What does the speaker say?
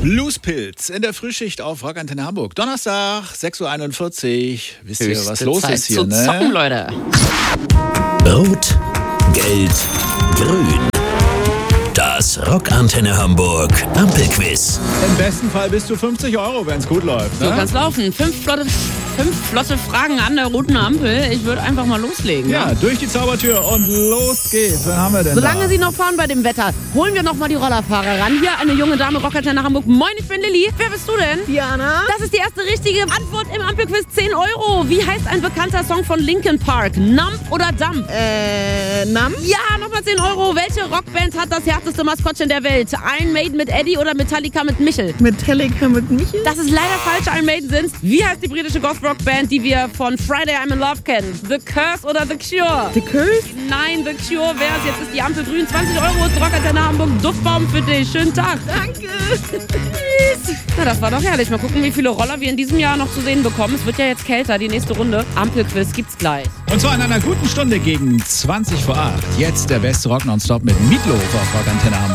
Bluespilz in der Frühschicht auf Rockantenne Hamburg. Donnerstag, 6.41 Uhr. Wisst ihr, was los Zeit ist hier, zu ne? zocken, Leute. Rot, Gelb, Grün. Das Rockantenne Hamburg Ampelquiz. Im besten Fall bis zu 50 €, wenn es gut läuft. So Ne? kann's laufen. Fünf flotte Fragen an der roten Ampel. Ich würde einfach mal loslegen. Ja, Ne? durch die Zaubertür und los geht's. Wen haben wir denn Solange da? Sie noch fahren bei dem Wetter, holen wir noch mal die Rollerfahrer ran. Hier eine junge Dame, Rockantenne Hamburg. Moin, ich bin Lilly. Wer bist du denn? Diana? Das ist die erste richtige Antwort im Ampelquiz. 10 €. Wie heißt ein bekannter Song von Linkin Park? Nump oder Dump? Nam? Ja, nochmal 10 €. Welche Rockband hat das härteste Maskottchen der Welt? Iron Maiden mit Eddie oder Metallica mit Michel? Metallica mit Michel? Das ist leider falsch, Iron Maiden sind's. Wie heißt die britische Goth-Rock-Band, die wir von Friday I'm in Love kennen? The Curse oder The Cure? The Curse? Nein, The Cure wär's. Jetzt ist die Ampel grün. 20 € ist Rockantenne Hamburg. Duftbaum für dich. Schönen Tag. Danke. Na, das war doch herrlich. Mal gucken, wie viele Roller wir in diesem Jahr noch zu sehen bekommen. Es wird ja jetzt kälter. Die nächste Runde Ampelquiz gibt's gleich. Und zwar in einer guten Stunde gegen 20 vor 8. Jetzt der beste Rock nonstop mit Meatloaf auf Rockantenne Hamburg.